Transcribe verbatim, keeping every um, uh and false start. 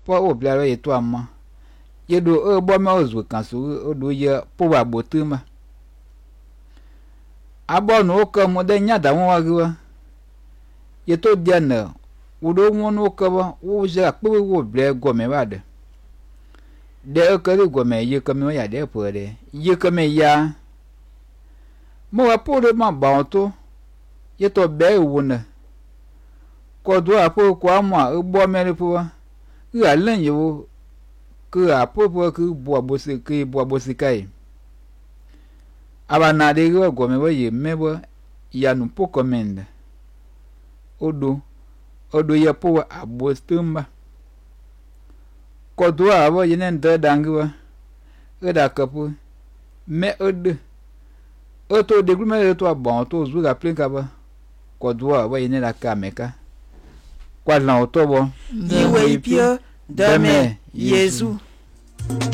po o bla lo yeto amma ye do e bo me ozu kan so o do ye po wa botuma abo no ko mo de nya da won wa ri ye to dia na wo do won no ko ba wo ja pe wo bla go me ba de de e ko ri go me ye ko me ya de po de ye ko me ya mo wa po de ma ba to ye to be wo na ko do apo ko ama e bo me ri po wa ri alen ye wo ku apo po ku bo abosi ku bo abosi kai aba na de go go me bo ye me bo ya nu po komenda odo odo ye po abostumba ko do abo ye nen da dangu e da kapu me odo o to de grume to abon to zu ga plin ka ba ko do abo ye nen da ka meka kwa na o to bo Iwe ipio dame Yesu.